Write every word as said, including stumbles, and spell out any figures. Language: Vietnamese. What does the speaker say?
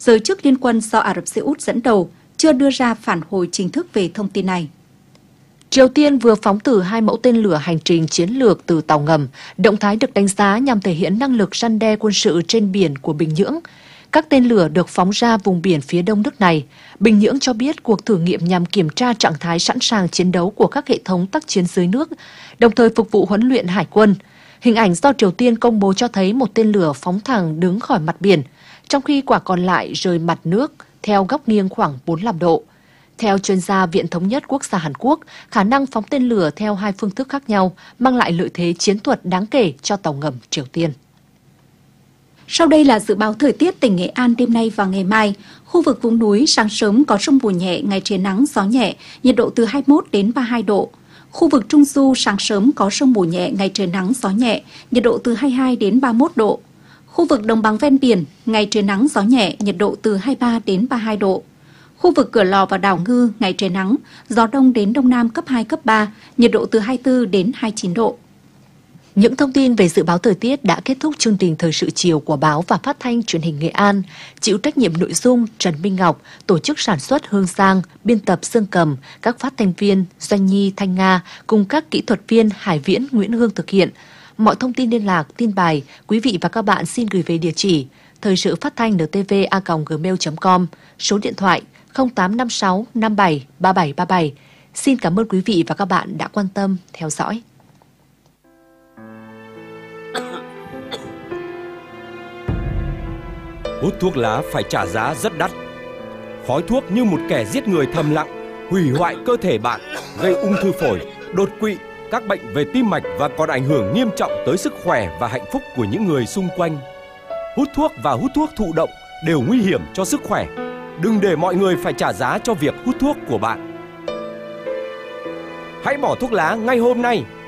Giới chức liên quân do Ả Rập Xê Út dẫn đầu chưa đưa ra phản hồi chính thức về thông tin này. Triều Tiên vừa phóng thử hai mẫu tên lửa hành trình chiến lược từ tàu ngầm. Động thái được đánh giá nhằm thể hiện năng lực răn đe quân sự trên biển của Bình Nhưỡng. Các tên lửa được phóng ra vùng biển phía đông nước này. Bình Nhưỡng cho biết cuộc thử nghiệm nhằm kiểm tra trạng thái sẵn sàng chiến đấu của các hệ thống tác chiến dưới nước, đồng thời phục vụ huấn luyện hải quân. Hình ảnh do Triều Tiên công bố cho thấy một tên lửa phóng thẳng đứng khỏi mặt biển, trong khi quả còn lại rời mặt nước theo góc nghiêng khoảng bốn mươi lăm độ. Theo chuyên gia Viện Thống nhất Quốc gia Hàn Quốc, khả năng phóng tên lửa theo hai phương thức khác nhau mang lại lợi thế chiến thuật đáng kể cho tàu ngầm Triều Tiên. Sau đây là dự báo thời tiết tỉnh Nghệ An đêm nay và ngày mai. Khu vực vùng núi sáng sớm có sương mù nhẹ, ngày trời nắng, gió nhẹ, nhiệt độ từ hai mươi mốt đến ba mươi hai độ. Khu vực Trung Du sáng sớm có sương mù nhẹ, ngày trời nắng, gió nhẹ, nhiệt độ từ hai mươi hai đến ba mươi mốt độ. Khu vực đồng bằng ven biển, ngày trời nắng, gió nhẹ, nhiệt độ từ hai mươi ba đến ba mươi hai độ. Khu vực Cửa Lò và đảo Ngư, ngày trời nắng, gió đông đến đông nam cấp hai, cấp ba, nhiệt độ từ hai mươi tư đến hai mươi chín độ. Những thông tin về dự báo thời tiết đã kết thúc chương trình Thời sự chiều của Báo và Phát thanh Truyền hình Nghệ An. Chịu trách nhiệm nội dung Trần Minh Ngọc, tổ chức sản xuất Hương Giang, biên tập Dương Cầm, các phát thanh viên Doanh Nhi, Thanh Nga cùng các kỹ thuật viên Hải Viễn, Nguyễn Hương thực hiện. Mọi thông tin liên lạc, tin bài, quý vị và các bạn xin gửi về địa chỉ thời sự phát thanh en tê vê a còng gmail chấm com, số điện thoại không tám năm sáu năm bảy ba bảy ba bảy. Xin cảm ơn quý vị và các bạn đã quan tâm theo dõi. Hút thuốc lá phải trả giá rất đắt. Khói thuốc như một kẻ giết người thầm lặng, hủy hoại cơ thể bạn, gây ung thư phổi, đột quỵ, các bệnh về tim mạch và còn ảnh hưởng nghiêm trọng tới sức khỏe và hạnh phúc của những người xung quanh. Hút thuốc và hút thuốc thụ động đều nguy hiểm cho sức khỏe. Đừng để mọi người phải trả giá cho việc hút thuốc của bạn. Hãy bỏ thuốc lá ngay hôm nay.